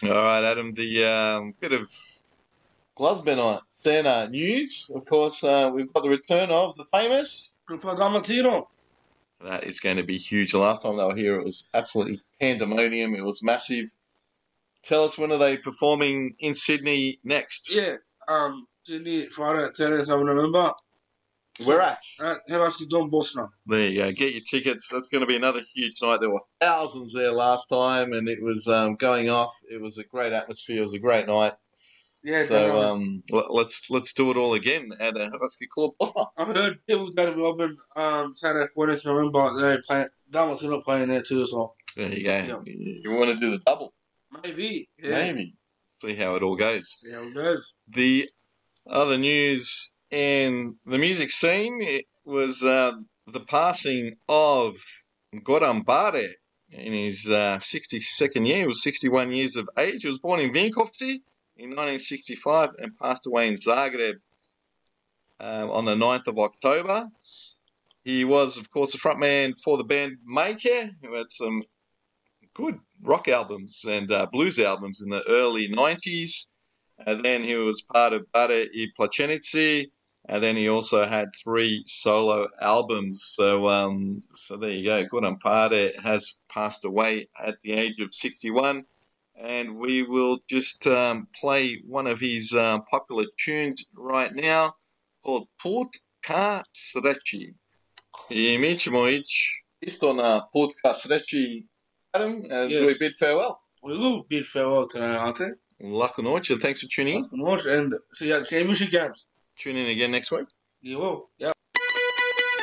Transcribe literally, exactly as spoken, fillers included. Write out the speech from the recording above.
All right, Adam, the um, bit of Glasgow Santa news. Of course, uh, we've got the return of the famous Gruppo Dalmatino. That is going to be huge. The last time they were here, it was absolutely pandemonium. It was massive. Tell us, when are they performing in Sydney next? Yeah, um, Sydney, Friday, thirtieth of November. Where at? At Heraski Don Bosna. There you go. Get your tickets. That's going to be another huge night. There were thousands there last time, and it was um, going off. It was a great atmosphere. It was a great night. Yeah, so um, let's let's do it all again at uh, Heraski Club Bosna. I heard people go to Melbourne um, Saturday, twentieth of November. They play Dalmatino playing there too as well. There you go. Yeah. You want to do the double? Maybe. Yeah. Maybe. See how it all goes. See how it goes. The other news in the music scene, it was uh, the passing of Goran Bare in his uh, sixty-second year. He was sixty-one years of age. He was born in Vinkovci in nineteen sixty-five and passed away in Zagreb uh, on the ninth of October. He was, of course, the frontman for the band Maker, who had some good rock albums and uh, blues albums in the early nineties. And then he was part of Bare I Plaćenici, and then he also had three solo albums. So, um, so there you go. Goran Bare has passed away at the age of sixty-one, and we will just um, play one of his uh, popular tunes right now called Put Ka Sreći. I mi ćemo ići isto na Put Ka Sreći, Adam, as Yes. we bid farewell. We will bid farewell today, aren't we? Laku noć, and thanks for tuning in. And see you at Championship Games. Tune in again next week. You will. Yeah.